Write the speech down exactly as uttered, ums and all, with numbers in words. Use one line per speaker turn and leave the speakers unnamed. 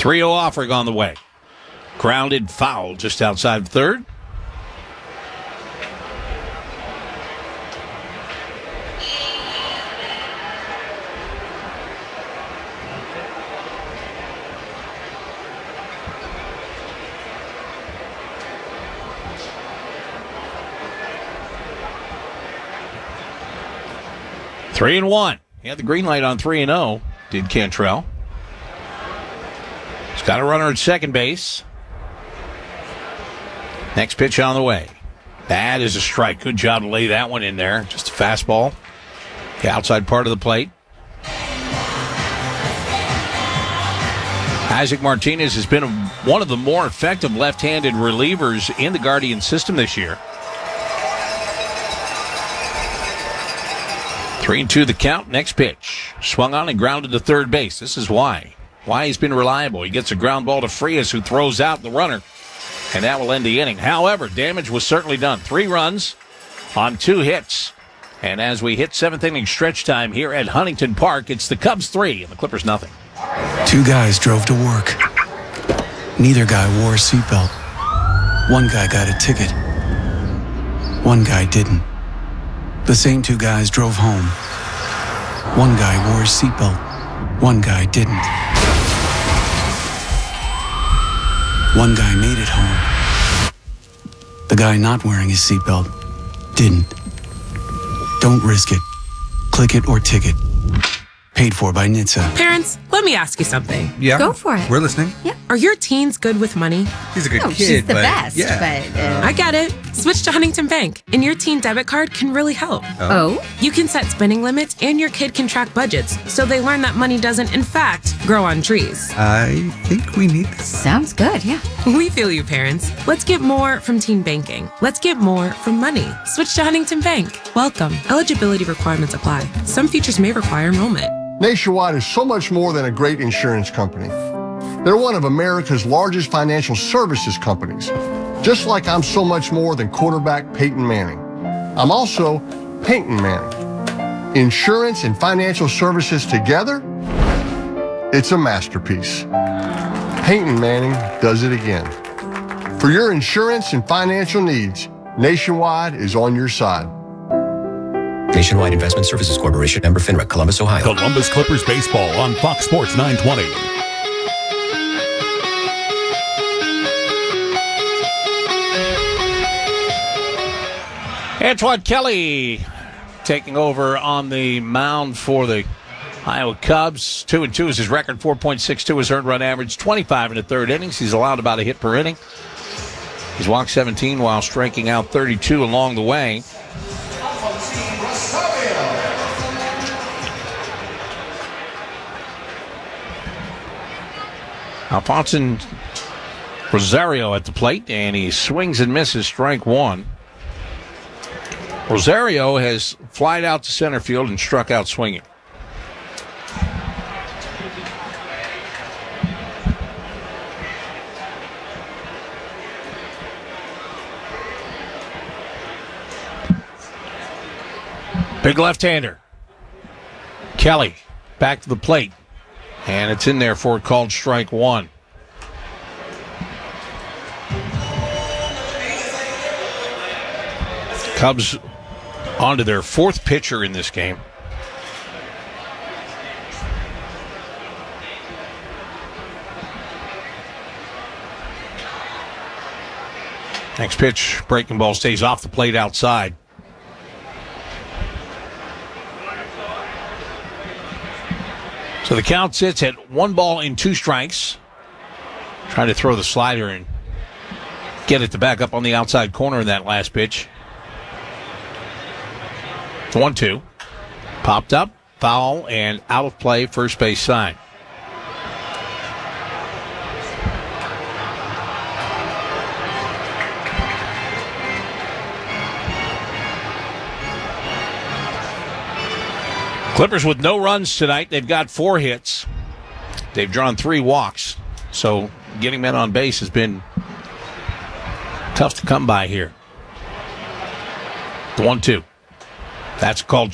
three oh offering on the way. Grounded foul just outside of third. Three and one. He had the green light on three and oh, did Cantrell. He's got a runner at second base. Next pitch on the way. That is a strike. Good job to lay that one in there. Just a fastball. The outside part of the plate. Isaac Martinez has been one of the more effective left-handed relievers in the Guardian system this year. Three and two the count. Next pitch. Swung on and grounded to third base. This is why. Why he's been reliable. He gets a ground ball to Frias, who throws out the runner. And that will end the inning. However, damage was certainly done. Three runs on two hits. And as we hit seventh inning stretch time here at Huntington Park, it's the Cubs three and the Clippers nothing.
Two guys drove to work. Neither guy wore a seatbelt. One guy got a ticket. One guy didn't. The same two guys drove home. One guy wore his seatbelt. One guy didn't. One guy made it home. The guy not wearing his seatbelt didn't. Don't risk it. Click it or ticket. Paid for by N H T S A.
Parents, let me ask you something.
Yeah.
Go for it.
We're listening.
Yeah.
Are your teens good with money?
He's a good
No,
kid.
she's the
but
best,
Yeah.
but... Uh,
I get it. Switch to Huntington Bank, and your teen debit card can really help.
oh?
You can set spending limits, and your kid can track budgets, so they learn that money doesn't, in fact, grow on trees.
I think we need this.
Sounds good, yeah.
We feel you, parents. Let's get more from teen banking. Let's get more from money. Switch to Huntington Bank. Welcome. Eligibility requirements apply. Some features may require enrollment.
Nationwide is so much more than a great insurance company. They're one of America's largest financial services companies, just like I'm so much more than quarterback Peyton Manning. I'm also Peyton Manning. Insurance and financial services together, it's a masterpiece. Peyton Manning does it again. For your insurance and financial needs, Nationwide is on your side.
Nationwide Investment Services Corporation, member FINRA, Columbus, Ohio.
Columbus Clippers baseball on Fox Sports nine twenty.
Antoine Kelly taking over on the mound for the Iowa Cubs. Two and two is his record. four point six two his earned run average. twenty-five in the third innings. He's allowed about a hit per inning. He's walked seventeen while striking out thirty-two along the way. Alfonso Rosario at the plate, and he swings and misses, strike one. Rosario has flied out to center field and struck out swinging. Big left-hander. Kelly back to the plate. And it's in there for a called strike one. Cubs on to their fourth pitcher in this game. Next pitch, breaking ball stays off the plate outside. So the count sits at one ball and two strikes. Trying to throw the slider and get it to back up on the outside corner in that last pitch. one two. Popped up, foul, and out of play, first base side. Clippers with no runs tonight. They've got four hits. They've drawn three walks. So getting men on base has been tough to come by here. The one two. That's called